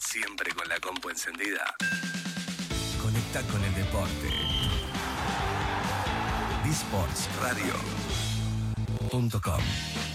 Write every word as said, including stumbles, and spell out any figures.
siempre con la compu encendida. Conecta con el deporte. disports radio punto com